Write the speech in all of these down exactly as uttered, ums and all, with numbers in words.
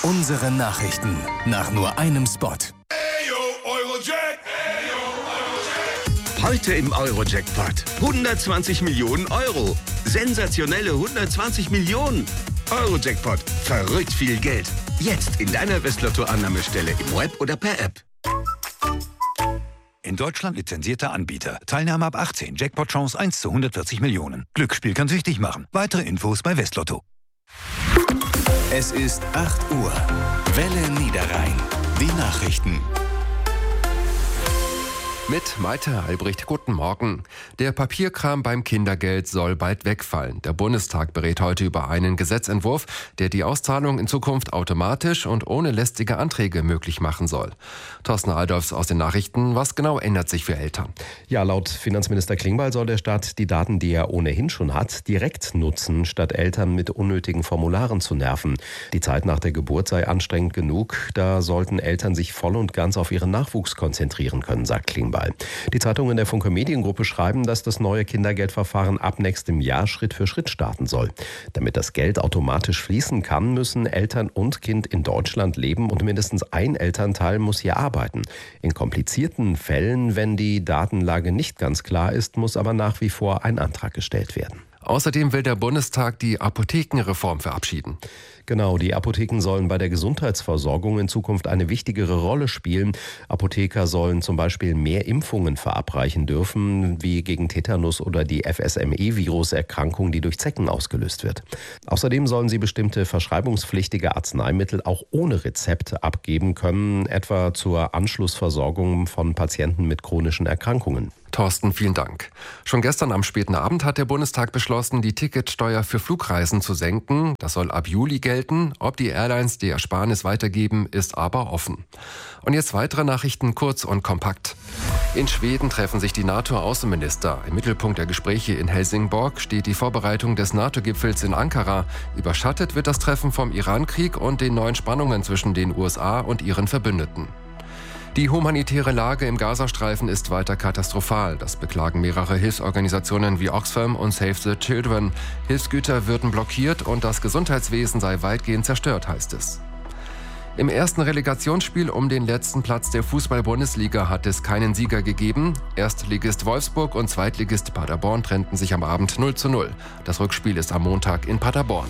Unsere Nachrichten nach nur einem Spot. Heute im Euro-Jackpot. hundertzwanzig Millionen Euro. Sensationelle hundertzwanzig Millionen. Euro-Jackpot. Verrückt viel Geld. Jetzt in deiner Westlotto-Annahmestelle im Web oder per App. In Deutschland lizenzierter Anbieter. Teilnahme ab achtzehn. Jackpot-Chance eins zu hundertvierzig Millionen. Glücksspiel kann süchtig machen. Weitere Infos bei Westlotto. Es ist acht Uhr. Welle Niederrhein. Die Nachrichten. Mit Malte Albrecht, guten Morgen. Der Papierkram beim Kindergeld soll bald wegfallen. Der Bundestag berät heute über einen Gesetzentwurf, der die Auszahlung in Zukunft automatisch und ohne lästige Anträge möglich machen soll. Thorsten Aldolfs aus den Nachrichten. Was genau ändert sich für Eltern? Ja, laut Finanzminister Klingbeil soll der Staat die Daten, die er ohnehin schon hat, direkt nutzen, statt Eltern mit unnötigen Formularen zu nerven. Die Zeit nach der Geburt sei anstrengend genug. Da sollten Eltern sich voll und ganz auf ihren Nachwuchs konzentrieren können, sagt Klingbeil. Die Zeitungen der Funke Mediengruppe schreiben, dass das neue Kindergeldverfahren ab nächstem Jahr Schritt für Schritt starten soll. Damit das Geld automatisch fließen kann, müssen Eltern und Kind in Deutschland leben und mindestens ein Elternteil muss hier arbeiten. In komplizierten Fällen, wenn die Datenlage nicht ganz klar ist, muss aber nach wie vor ein Antrag gestellt werden. Außerdem will der Bundestag die Apothekenreform verabschieden. Genau, die Apotheken sollen bei der Gesundheitsversorgung in Zukunft eine wichtigere Rolle spielen. Apotheker sollen zum Beispiel mehr Impfungen verabreichen dürfen, wie gegen Tetanus oder die F S M E-Viruserkrankung, die durch Zecken ausgelöst wird. Außerdem sollen sie bestimmte verschreibungspflichtige Arzneimittel auch ohne Rezept abgeben können, etwa zur Anschlussversorgung von Patienten mit chronischen Erkrankungen. Thorsten, vielen Dank. Schon gestern am späten Abend hat der Bundestag beschlossen, die Ticketsteuer für Flugreisen zu senken. Das soll ab Juli gelten. Ob die Airlines die Ersparnis weitergeben, ist aber offen. Und jetzt weitere Nachrichten kurz und kompakt. In Schweden treffen sich die NATO-Außenminister. Im Mittelpunkt der Gespräche in Helsingborg steht die Vorbereitung des NATO-Gipfels in Ankara. Überschattet wird das Treffen vom Iran-Krieg und den neuen Spannungen zwischen den U S A und ihren Verbündeten. Die humanitäre Lage im Gazastreifen ist weiter katastrophal. Das beklagen mehrere Hilfsorganisationen wie Oxfam und Save the Children. Hilfsgüter würden blockiert und das Gesundheitswesen sei weitgehend zerstört, heißt es. Im ersten Relegationsspiel um den letzten Platz der Fußball-Bundesliga hat es keinen Sieger gegeben. Erstligist Wolfsburg und Zweitligist Paderborn trennten sich am Abend null zu null. Das Rückspiel ist am Montag in Paderborn.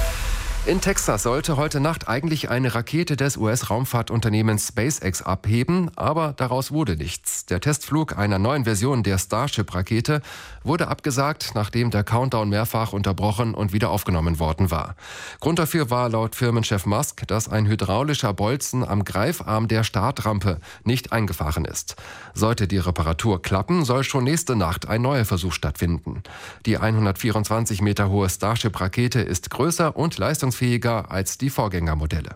In Texas sollte heute Nacht eigentlich eine Rakete des U S-Raumfahrtunternehmens SpaceX abheben, aber daraus wurde nichts. Der Testflug einer neuen Version der Starship-Rakete wurde abgesagt, nachdem der Countdown mehrfach unterbrochen und wieder aufgenommen worden war. Grund dafür war laut Firmenchef Musk, dass ein hydraulischer Bolzen am Greifarm der Startrampe nicht eingefahren ist. Sollte die Reparatur klappen, soll schon nächste Nacht ein neuer Versuch stattfinden. Die hundertvierundzwanzig Meter hohe Starship-Rakete ist größer und leistungsfähiger als die Vorgängermodelle.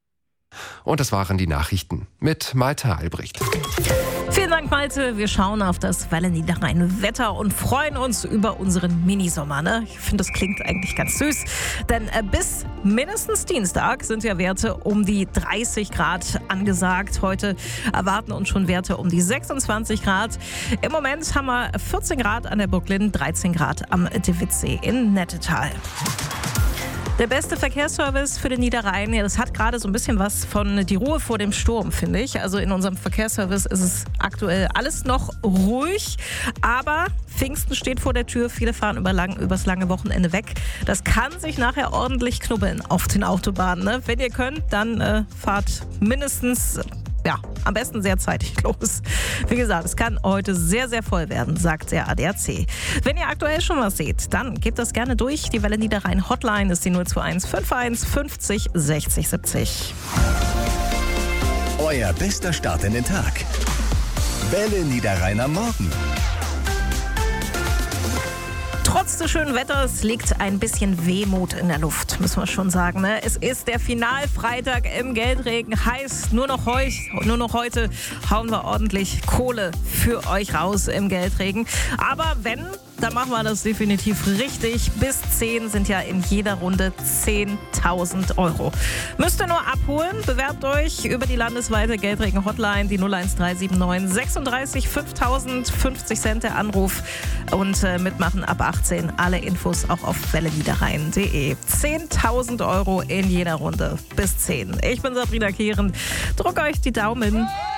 Und das waren die Nachrichten mit Malte Albrecht. Vielen Dank, Malte. Wir schauen auf das Welle Niederrhein Wetter und freuen uns über unseren Minisommer. Ne? Ich finde, das klingt eigentlich ganz süß. Denn äh, bis mindestens Dienstag sind ja Werte um die dreißig Grad angesagt. Heute erwarten uns schon Werte um die sechsundzwanzig Grad. Im Moment haben wir vierzehn Grad an der Burglin, dreizehn Grad am De Witzsee in Nettetal. Der beste Verkehrsservice für den Niederrhein, ja, das hat gerade so ein bisschen was von die Ruhe vor dem Sturm, finde ich. Also in unserem Verkehrsservice ist es aktuell alles noch ruhig, aber Pfingsten steht vor der Tür. Viele fahren über lang, übers lange Wochenende weg. Das kann sich nachher ordentlich knubbeln auf den Autobahnen. Ne? Wenn ihr könnt, dann äh, fahrt mindestens... Ja, am besten sehr zeitig los. Wie gesagt, es kann heute sehr, sehr voll werden, sagt der A D A C. Wenn ihr aktuell schon was seht, dann gebt das gerne durch. Die Welle Niederrhein Hotline ist die null zwei eins fünf eins fünfzig sechzig siebzig. Euer bester Start in den Tag. Welle Niederrhein am Morgen. Trotz des schönen Wetters liegt ein bisschen Wehmut in der Luft, müssen wir schon sagen. Ne? Es ist der Finalfreitag im Geldregen. Heißt, nur noch, heu, nur noch heute hauen wir ordentlich Kohle für euch raus im Geldregen. Aber wenn dann machen wir das definitiv richtig. Bis zehn sind ja in jeder Runde zehntausend Euro. Müsst ihr nur abholen. Bewerbt euch über die landesweite Geldregen-Hotline, die null eins drei sieben neun sechsunddreißig fünftausend, fünfzig Cent der Anruf. Und äh, mitmachen ab achtzehn. Alle Infos auch auf welle niederrhein punkt de. zehntausend Euro in jeder Runde bis zehn. Ich bin Sabrina Kehren. Drück euch die Daumen.